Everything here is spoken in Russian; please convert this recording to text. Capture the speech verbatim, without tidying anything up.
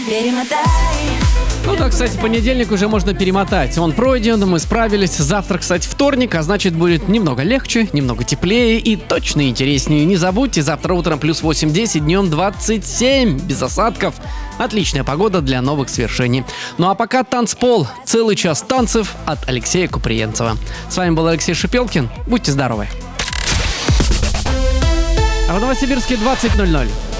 Перемотай. Ну да, кстати, понедельник уже можно перемотать. Он пройден, мы справились. Завтра, кстати, вторник, а значит будет немного легче, немного теплее и точно интереснее. Не забудьте, завтра утром плюс восемь-десять, днем двадцать семь, без осадков. Отличная погода для новых свершений. Ну а пока танцпол. Целый час танцев от Алексея Куприенцева. С вами был Алексей Шипелкин. Будьте здоровы. А в Новосибирске двадцать ноль ноль.